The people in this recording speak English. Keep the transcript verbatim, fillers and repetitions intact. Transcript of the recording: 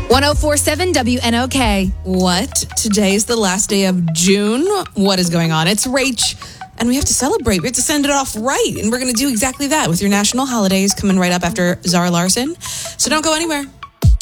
one oh four point seven W N O K. What? Today is the last day of June? What is going on? It's Rach, and we have to celebrate. We have to send it off right, and we're going to do exactly that with your national holidays coming right up after Zara Larson. So don't go anywhere.